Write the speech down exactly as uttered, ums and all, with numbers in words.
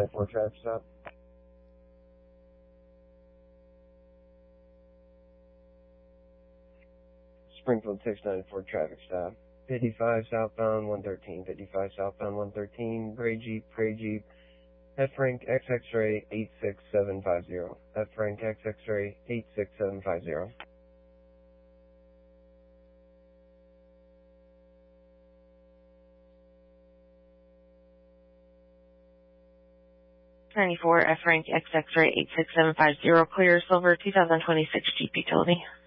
ninety-four traffic stop. Springfield six ninety-four traffic stop. fifty-five southbound one thirteen, fifty-five southbound one thirteen, gray Jeep, gray Jeep, F Frank X X-ray eight six seven five zero, F Frank X X-ray eight six seven five zero. ninety-four F Frank X X-ray eight six seven five zero, clear silver two thousand twenty-six Jeep utility.